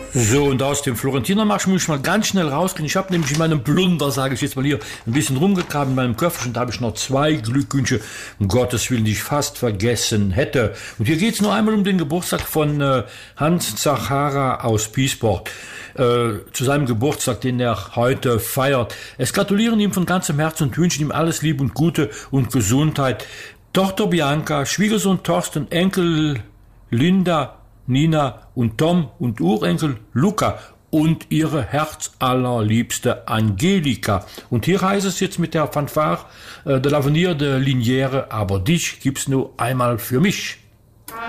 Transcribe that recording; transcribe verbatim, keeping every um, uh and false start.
So, und aus dem Florentinermarsch muss ich mal ganz schnell rausgehen. Ich habe nämlich in meinem Plunder, sage ich jetzt mal hier, ein bisschen rumgegraben in meinem Köfferchen. Da habe ich noch zwei Glückwünsche, um Gottes Willen, die ich fast vergessen hätte. Und hier geht es nur einmal um den Geburtstag von äh, Hans Zachara aus Piesport. Äh, zu seinem Geburtstag, den er heute feiert. Es gratulieren ihm von ganzem Herzen und wünschen ihm alles Liebe und Gute und Gesundheit. Tochter Bianca, Schwiegersohn Thorsten, Enkel Linda, Nina und Tom und Urenkel Luca und ihre herzallerliebste Angelika. Und hier heißt es jetzt mit der Fanfare äh, de l'Avenir de Linière, aber dich gibt's nur einmal für mich.